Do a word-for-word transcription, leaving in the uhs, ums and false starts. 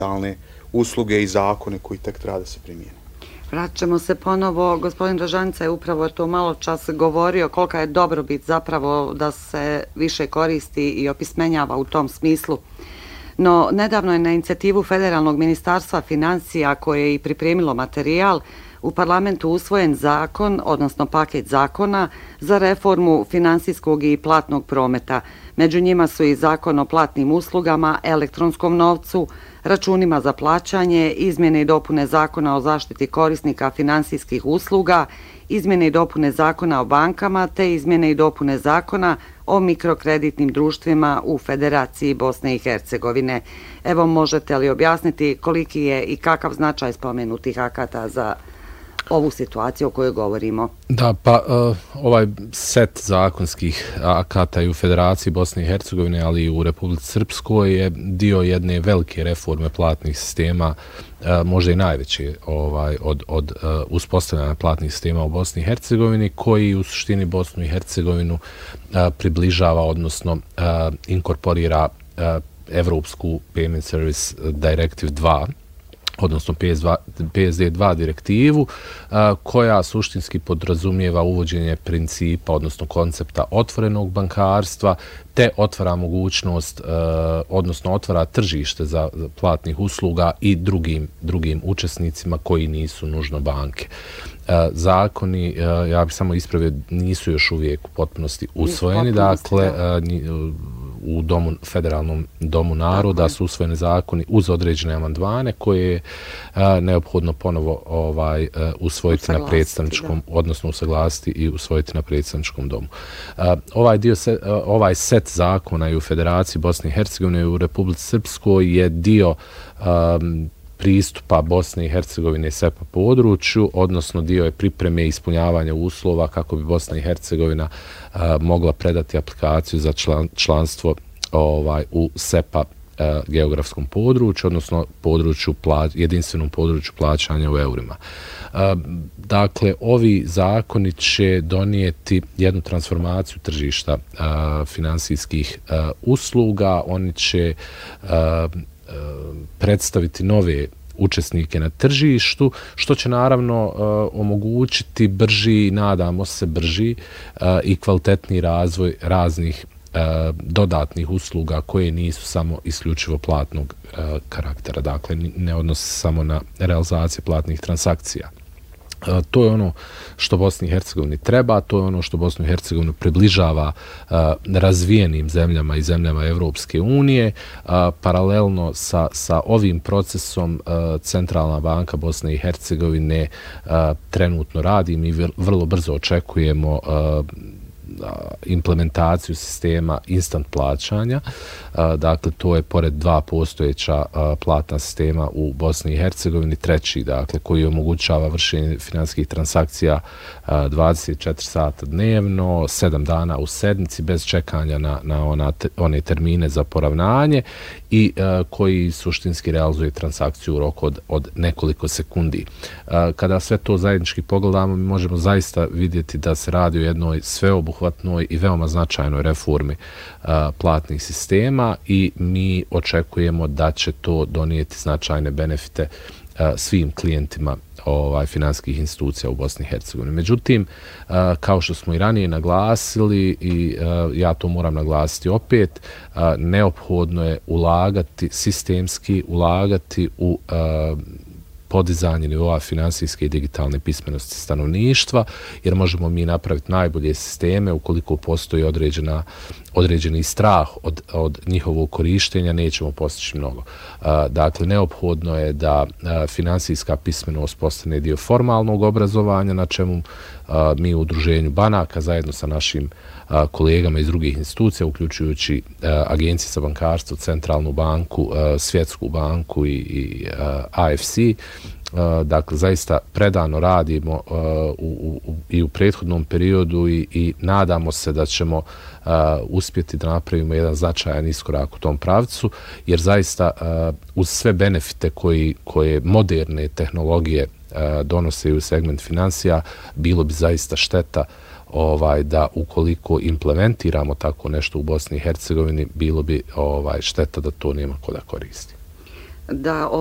digitalne usluge i zakone koji tek treba da se primijene. Vraćamo se ponovo, gospodin Dražanica je upravo to malo čas govorio kolika je dobrobit zapravo da se više koristi i opismenjava u tom smislu. No, nedavno je na inicijativu Federalnog ministarstva financija koje je i pripremilo materijal u parlamentu usvojen zakon, odnosno paket zakona za reformu finansijskog i platnog prometa. Među njima su i zakon o platnim uslugama, elektronskom novcu, računima za plaćanje, izmjene i dopune zakona o zaštiti korisnika finansijskih usluga, izmjene i dopune zakona o bankama te izmjene i dopune zakona o mikrokreditnim društvima u Federaciji Bosne i Hercegovine. Evo, možete li objasniti koliki je i kakav značaj spomenutih akata za ovu situaciju o kojoj govorimo? Da, pa uh, ovaj set zakonskih akata i u Federaciji Bosne i Hercegovine, ali i u Republici Srpskoj je dio jedne velike reforme platnih sistema, uh, možda i najveće ovaj, od, od uh, uspostavljanja platnih sistema u Bosni i Hercegovini, koji u suštini Bosnu i Hercegovinu uh, približava, odnosno uh, inkorporira uh, Evropsku Payment Service Directive dva, odnosno P S D dva direktivu, koja suštinski podrazumijeva uvođenje principa, odnosno koncepta otvorenog bankarstva, te otvara mogućnost, odnosno otvara tržište za platnih usluga i drugim, drugim učesnicima koji nisu nužno banke. Zakoni, ja bih samo ispravio, nisu još uvijek u potpunosti usvojeni, dakle, u domu, Federalnom domu naroda su usvojeni zakoni uz određene amandmane koje je a, neophodno ponovo ovaj, a, usvojiti na predstavničkom, da. odnosno usaglasiti i usvojiti na predstavničkom domu. A, ovaj, dio se, a, ovaj set zakona i u Federaciji Bosne i Hercegovine i u Republici Srpskoj je dio a, pristupa Bosne i Hercegovine S E P A području, odnosno dio je pripreme i ispunjavanja uslova kako bi Bosna i Hercegovina a, mogla predati aplikaciju za član, članstvo ovaj, u S E P A a, geografskom području, odnosno području plać, jedinstvenom području plaćanja u eurima. A, dakle, ovi zakoni će donijeti jednu transformaciju tržišta a, finansijskih a, usluga, oni će a, predstaviti nove učesnike na tržištu, što će naravno uh, omogućiti brži, nadamo se brži uh, i kvalitetni razvoj raznih uh, dodatnih usluga koje nisu samo isključivo platnog uh, karaktera, dakle ne odnose samo na realizaciju platnih transakcija. Uh, to je ono što Bosni i Hercegovini treba, to je ono što Bosnu i Hercegovinu približava uh, razvijenim zemljama i zemljama Evropske unije. Uh, paralelno sa, sa ovim procesom uh, Centralna banka Bosne i Hercegovine uh, trenutno radi. Mi vrlo brzo očekujemo uh, implementaciju sistema instant plaćanja. Dakle, to je pored dva postojeća platna sistema u Bosni i Hercegovini, treći, dakle, koji omogućava vršenje financijskih transakcija dvadeset četiri sata dnevno, sedam dana u sedmici, bez čekanja na, na ona, one termine za poravnanje i koji suštinski realizuje transakciju u roku od, od nekoliko sekundi. Kada sve to zajednički pogledamo, mi možemo zaista vidjeti da se radi o jednoj sveobuhvatnoj i veoma značajnoj reformi uh, platnih sistema i mi očekujemo da će to donijeti značajne benefite uh, svim klijentima ovaj, financijskih institucija u Bosni i Hercegovini. Međutim, uh, kao što smo i ranije naglasili i uh, ja to moram naglasiti opet, uh, neophodno je ulagati sistemski, ulagati u uh, podizanje nivoa finansijske i digitalne pismenosti stanovništva, jer možemo mi napraviti najbolje sisteme ukoliko postoji određena, određeni strah od, od njihovog korištenja, nećemo postići mnogo. Dakle, neophodno je da finansijska pismenost postane dio formalnog obrazovanja, na čemu mi u udruženju banaka zajedno sa našim kolegama iz drugih institucija, uključujući Agencije za bankarstvo, Centralnu banku, Svjetsku banku i, i A F C, dakle, zaista predano radimo u, u, i u prethodnom periodu i, i nadamo se da ćemo uh, uspjeti da napravimo jedan značajan iskorak u tom pravcu, jer zaista uh, uz sve benefite koji, koje moderne tehnologije uh, donose u segment financija, bilo bi zaista šteta ovaj, da ukoliko implementiramo tako nešto u Bosni i Hercegovini, bilo bi ovaj, šteta da to nema ko da koristi. da